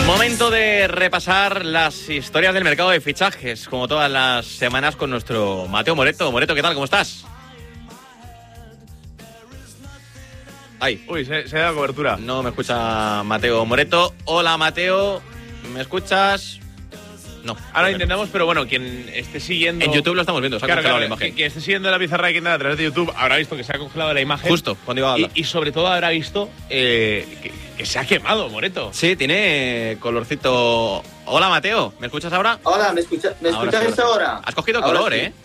Momento de repasar las historias del mercado de fichajes, como todas las semanas, con nuestro Mateo Moreto. Moreto, ¿qué tal? ¿Cómo estás? Ay. Uy, se da cobertura. No me escucha Mateo Moreto. Hola, Mateo. ¿Me escuchas? No. Ahora intentamos, pero bueno, quien esté siguiendo... En YouTube lo estamos viendo, se ha congelado la imagen. Quien esté siguiendo la pizarra de Quintana a través de YouTube habrá visto que se ha congelado la imagen. Justo, cuando iba a hablar. Y sobre todo habrá visto que se ha quemado, Moreto. Sí, tiene colorcito. Hola, Mateo. ¿Me escuchas ahora? Hola, ¿me escuchas ahora? Has cogido Ahora color, sí. ¿eh?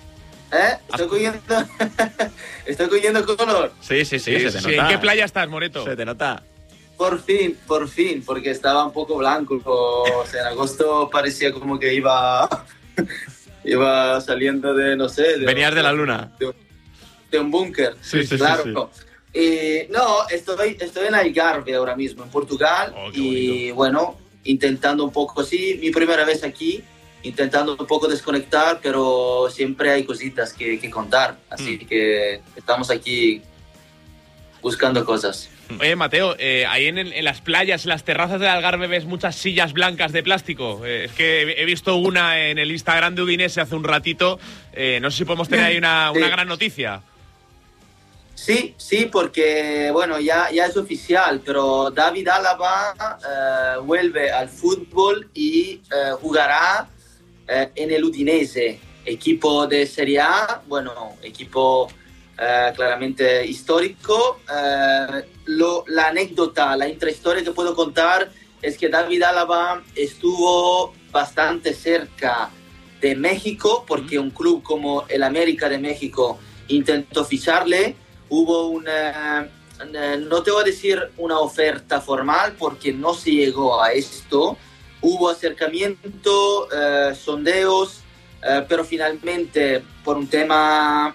Estoy cogiendo color. Sí, se te nota. ¿En qué playa estás, Moreto? Se te nota. Por fin, porque estaba un poco blanco. O sea, en agosto parecía como que iba saliendo de, no sé... Venías de la luna. De un búnker. Sí, claro. Sí. No, estoy en Algarve ahora mismo, en Portugal. Y bueno, intentando un poco, sí, mi primera vez aquí, intentando un poco desconectar, pero siempre hay cositas que contar. Así que estamos aquí buscando cosas. Oye, Mateo, ahí en las playas, en las terrazas del Algarve, ves muchas sillas blancas de plástico. Es que he visto una en el Instagram de Udinese hace un ratito. No sé si podemos tener ahí una gran noticia. Sí, porque bueno, ya es oficial, pero David Alaba vuelve al fútbol y jugará en el Udinese, equipo de Serie A, bueno, equipo claramente histórico. La anécdota, la intrahistoria que puedo contar es que David Alaba estuvo bastante cerca de México, porque un club como el América de México intentó ficharle. Hubo no te voy a decir una oferta formal porque no se llegó a esto. Hubo acercamiento, sondeos, pero finalmente por un tema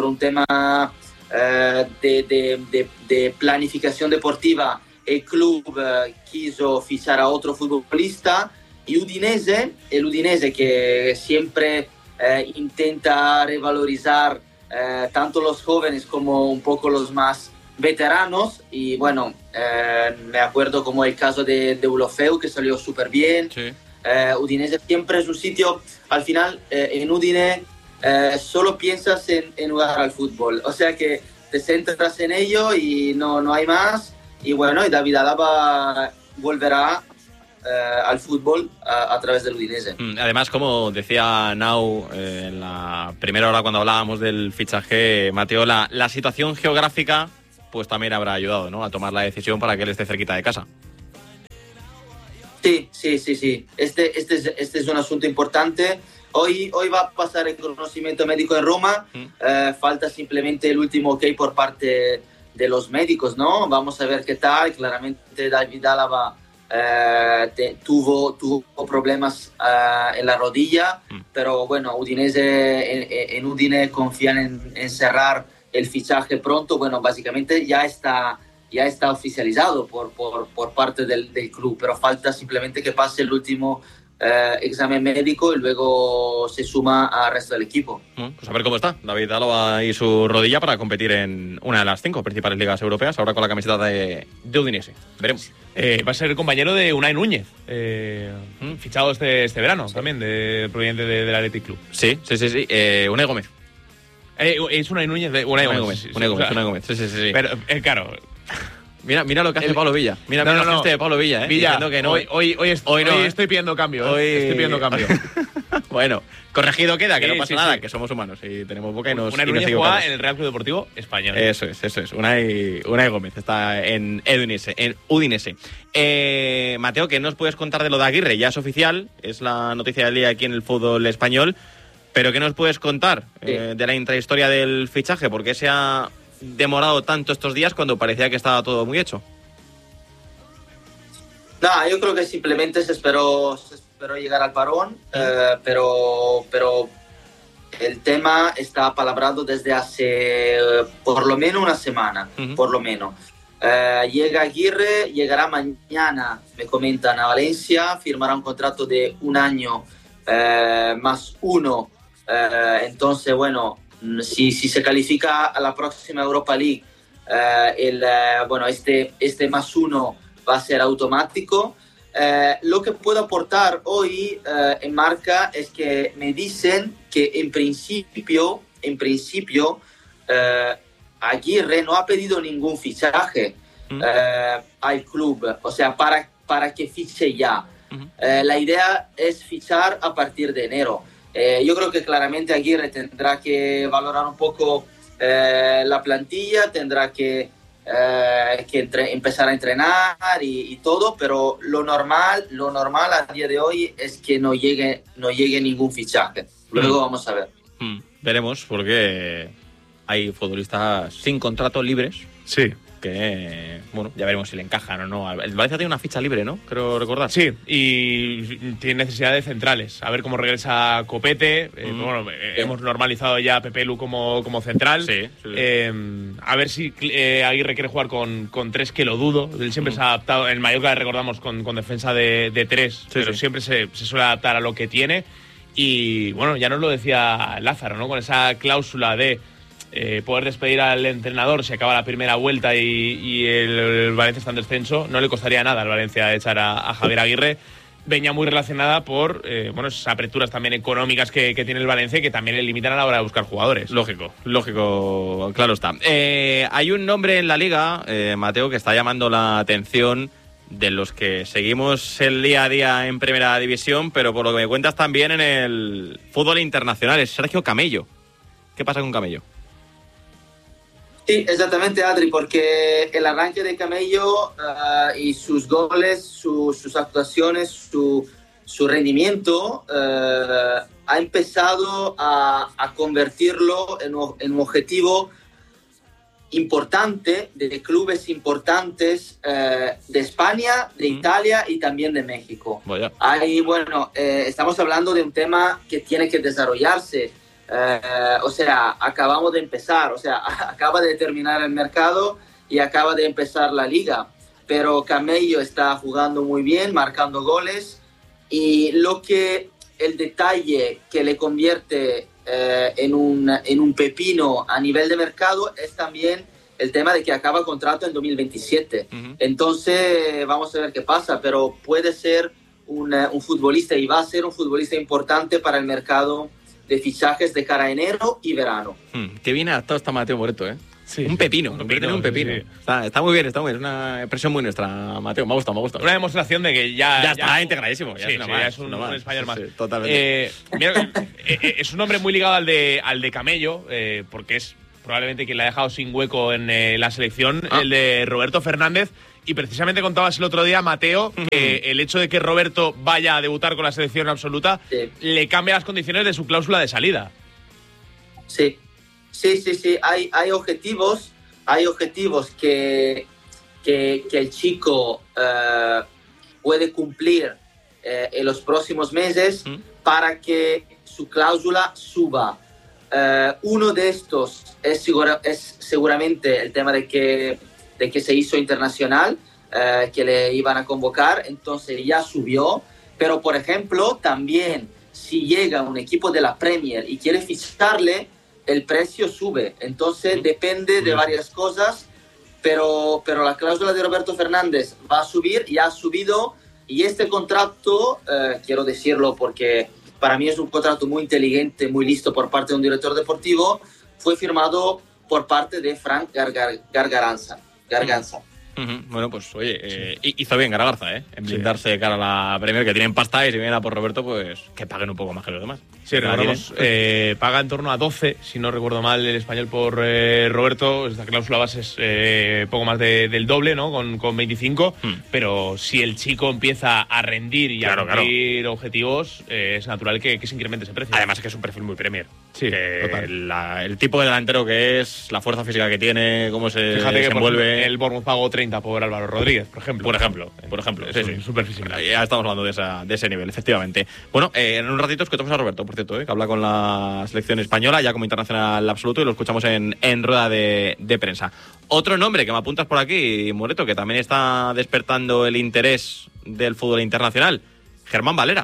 de planificación deportiva, el club quiso fichar a otro futbolista y el Udinese que siempre intenta revalorizar tanto los jóvenes como un poco los más veteranos, y bueno, me acuerdo como el caso de Deulofeu, que salió súper bien. Sí. Udinese siempre es un sitio, al final en Udine solo piensas en jugar al fútbol, o sea que te centras en ello y no hay más. Y bueno, y David Alaba volverá al fútbol a través del Udinese. Además, como decía Nau en la primera hora cuando hablábamos del fichaje, Mateo, la situación geográfica pues también habrá ayudado, ¿no?, a tomar la decisión para que él esté cerquita de casa. Sí. Este es un asunto importante. Hoy va a pasar el conocimiento médico en Roma. Falta simplemente el último ok por parte de los médicos, ¿no? Vamos a ver qué tal. Claramente David Alaba tuvo problemas en la rodilla, pero bueno, en Udine confían en cerrar el fichaje pronto. Bueno, básicamente ya está oficializado por parte del club, pero falta simplemente que pase el último examen médico y luego se suma al resto del equipo. Pues a ver cómo está David Alaba y su rodilla para competir en una de las 5 principales ligas europeas, ahora con la camiseta de Udinese. Veremos. Va a ser el compañero de Unai Núñez, fichado este verano, también, proveniente del Athletic Club. Sí. Unai Gómez. Es Unai Núñez de Unai Gómez. Unai Gómez. Sí. Pero, claro... Mira lo que hace Pablo Villa. Mira el gesto de Pablo Villa, Villa, que no. Hoy estoy pidiendo cambio. Estoy pidiendo cambio. Bueno, corregido queda, que no pasa nada, sí. Que somos humanos y tenemos boca y nos Unai Núñez juega en el Real Club Deportivo Español. Eso es. Unai Gómez está en Udinese. Mateo, ¿qué nos puedes contar de lo de Aguirre? Ya es oficial, es la noticia del día aquí en el fútbol español, pero ¿qué nos puedes contar de la intrahistoria del fichaje? ¿Por qué se ha demorado tanto estos días cuando parecía que estaba todo muy hecho? Nada, yo creo que simplemente se esperó llegar al parón, pero el tema está apalabrado desde hace por lo menos una semana, por lo menos. Llega Aguirre, llegará mañana, me comentan, a Valencia, firmará un contrato de 1 año más 1. Entonces, bueno, si se califica a la próxima Europa League, este más 1 va a ser automático. Lo que puedo aportar hoy en Marca es que me dicen que en principio Aguirre no ha pedido ningún fichaje al club, o sea, para que fiche ya. La idea es fichar a partir de enero. Yo creo que claramente Aguirre tendrá que valorar un poco la plantilla, tendrá que empezar a entrenar y todo, pero lo normal a día de hoy es que no llegue ningún fichaje. Luego vamos a ver. Veremos, porque hay futbolistas sin contrato libres. Sí. Que, bueno, ya veremos si le encajan o no. El Valencia tiene una ficha libre, ¿no? Creo recordar. Sí, y tiene necesidad de centrales. A ver cómo regresa Copete. Bueno, hemos normalizado ya a Pepelu como central. Sí. A ver si Aguirre quiere jugar con tres, que lo dudo. Él siempre se ha adaptado. En Mallorca recordamos con defensa de tres, pero siempre se suele adaptar a lo que tiene. Y bueno, ya nos lo decía Lázaro, ¿no? Con esa cláusula de poder despedir al entrenador si acaba la primera vuelta y el Valencia está en descenso, no le costaría nada al Valencia echar a Javier Aguirre. Venía muy relacionada por esas aperturas también económicas que tiene el Valencia, y que también le limitan a la hora de buscar jugadores. Lógico, claro está. Hay un nombre en la Liga, Mateo, que está llamando la atención de los que seguimos el día a día en Primera División, pero por lo que me cuentas también en el fútbol internacional, es Sergio Camello. ¿Qué pasa con Camello? Sí, exactamente, Adri, porque el arranque de Camello y sus goles, sus actuaciones, su rendimiento ha empezado a convertirlo en un objetivo importante de clubes importantes de España, de Italia y también de México. Ahí, estamos hablando de un tema que tiene que desarrollarse. Acabamos de empezar, acaba de terminar el mercado y acaba de empezar la liga, pero Camello está jugando muy bien, marcando goles, y el detalle que le convierte en un pepino a nivel de mercado es también el tema de que acaba contrato en 2027. Entonces vamos a ver qué pasa, pero puede ser un futbolista, y va a ser un futbolista importante para el mercado de fichajes de cara a enero y verano. Qué bien adaptado está Mateo Moreto, ¿eh? Sí, un pepino, un pepino. Sí. Está muy bien, es una expresión muy nuestra, Mateo, me ha gustado. Una demostración de que ya está integradísimo. Ya es un español más. Sí, totalmente. Mira, es un nombre muy ligado al de Camello, porque es probablemente quien le ha dejado sin hueco en la selección, el de Roberto Fernández. Y precisamente contabas el otro día, Mateo, que el hecho de que Roberto vaya a debutar con la selección absoluta le cambia las condiciones de su cláusula de salida. Sí. Hay objetivos que el chico puede cumplir en los próximos meses para que su cláusula suba. Uno de estos es seguramente el tema de que se hizo internacional, que le iban a convocar, entonces ya subió. Pero, por ejemplo, también si llega un equipo de la Premier y quiere ficharle, el precio sube. Entonces depende de varias cosas, pero la cláusula de Roberto Fernández va a subir, ya ha subido, y este contrato, quiero decirlo porque para mí es un contrato muy inteligente, muy listo por parte de un director deportivo, fue firmado por parte de Frank Garganza. Bueno, pues oye, hizo bien Gargarza, en blindarse de cara a la Premier, que tienen pasta, y si vienen a por Roberto, pues que paguen un poco más que los demás. Sí, recordamos, paga en torno a 12, si no recuerdo mal, el español por Roberto. Esta cláusula base es poco más del doble, ¿no? Con 25, pero si el chico empieza a rendir y a cumplir objetivos, es natural que se incremente ese precio. Además es que es un perfil muy Premier. Sí, total. El tipo de delantero que es, la fuerza física que tiene, cómo se desenvuelve. El Bournemouth pagó 30 por Álvaro Rodríguez, por ejemplo. Por ejemplo. Sí, súper similar. Ya estamos hablando de ese nivel, efectivamente. Bueno, en un ratito escuchamos a Roberto, por cierto, que habla con la selección española, ya como internacional absoluto, y lo escuchamos en rueda de prensa. Otro nombre que me apuntas por aquí, Moreto, que también está despertando el interés del fútbol internacional, Germán Valera.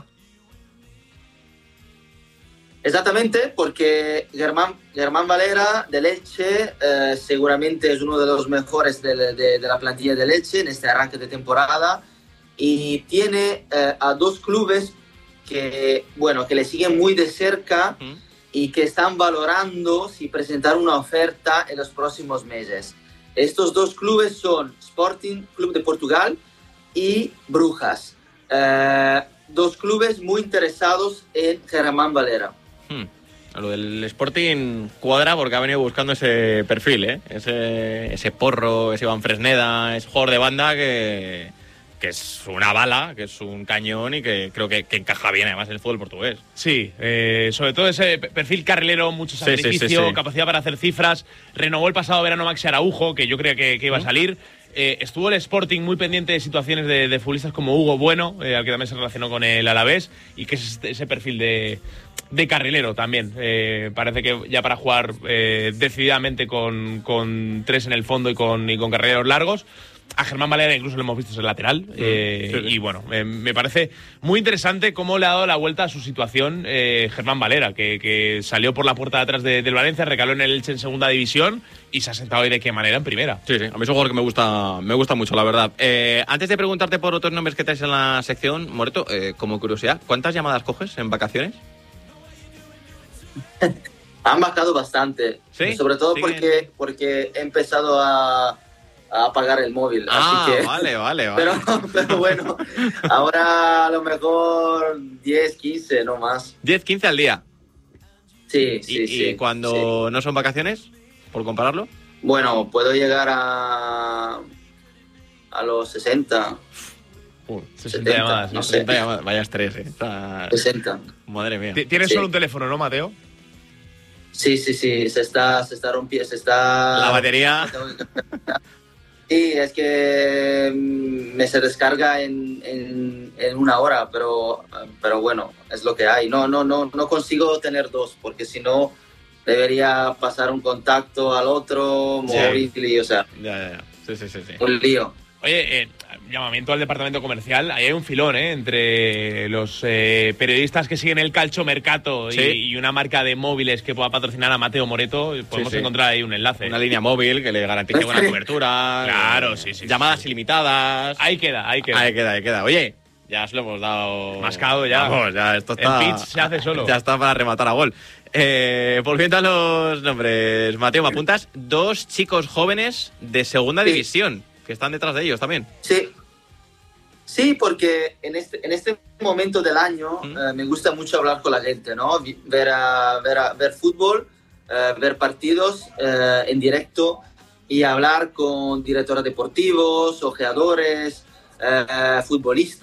Exactamente, porque Germán Valera del Elche seguramente es uno de los mejores de la plantilla del Elche en este arranque de temporada. y tiene a dos clubes que le siguen muy de cerca y que están valorando si presentar una oferta en los próximos meses. Estos dos clubes son Sporting Club de Portugal y Brujas. Dos clubes muy interesados en Germán Valera. Lo del Sporting cuadra porque ha venido buscando ese perfil, ¿eh? Ese Porro, ese Iván Fresneda, ese jugador de banda que es una bala, que es un cañón y que creo que encaja bien además en el fútbol portugués. Sí, sobre todo ese perfil carrilero, mucho sacrificio, capacidad para hacer cifras. Renovó el pasado verano Maxi Araujo, que yo creía que iba a salir. Estuvo el Sporting muy pendiente de situaciones de futbolistas como Hugo Bueno, al que también se relacionó con el Alavés, y que es ese perfil de carrilero también. Parece que ya para jugar decididamente con tres en el fondo y con carrileros largos. A Germán Valera incluso lo hemos visto ser lateral. Y bueno, me parece muy interesante cómo le ha dado la vuelta a su situación Germán Valera, que salió por la puerta de atrás del Valencia, recaló en el Elche en segunda división y se ha sentado hoy de qué manera en primera. Sí, a mí es un jugador que me gusta mucho, la verdad. Antes de preguntarte por otros nombres que traes en la sección, Moreto, como curiosidad, ¿cuántas llamadas coges en vacaciones? Han bajado bastante, ¿sí? Sobre todo porque he empezado a apagar el móvil. Así que, vale. Pero bueno, ahora a lo mejor 10, 15, no más. 10, 15 al día. Sí. ¿Y cuando no son vacaciones, por compararlo? Bueno, puedo llegar a los 60. 60 llamadas. No sé. 60 llamadas. Vaya estrés, 60. Madre mía. ¿Tienes solo un teléfono, no, Mateo? Sí. Se está rompiendo. La batería. Sí, es que se descarga en una hora, pero bueno, es lo que hay. No consigo tener dos, porque si no debería pasar un contacto al otro, móvil, y, o sea, Ya. Sí. un lío. Oye, llamamiento al departamento comercial. Ahí hay un filón, entre los periodistas que siguen el calciomercato y una marca de móviles que pueda patrocinar a Mateo Moreto. Podemos encontrar ahí un enlace. Una línea móvil que le garantice buena cobertura. Claro, sí. Llamadas ilimitadas. Ahí queda. Ahí queda. Oye, ya se lo hemos dado. Mascado ya. Vamos, ya esto está. El pitch se hace solo. Ya está para rematar a gol. Volviendo a los nombres, Mateo, me apuntas 2 chicos jóvenes de segunda división que están detrás de ellos también. Sí, porque en este momento del año me gusta mucho hablar con la gente, ¿no? Ver fútbol, ver partidos en directo y hablar con directores deportivos, ojeadores, futbolistas.